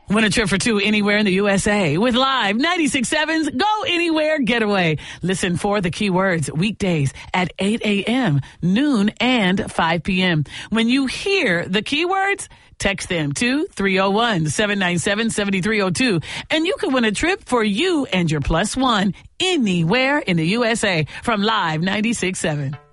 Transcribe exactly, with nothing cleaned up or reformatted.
Win a trip for two anywhere in the U S A with Live ninety-six point seven's Go Anywhere Getaway. Listen for the keywords weekdays at eight a.m., noon, and five p.m. When you hear the keywords, text them to three oh one, seven nine seven, seven three oh two, and you can win a trip for you and your plus one anywhere in the U S A from Live ninety-six point seven.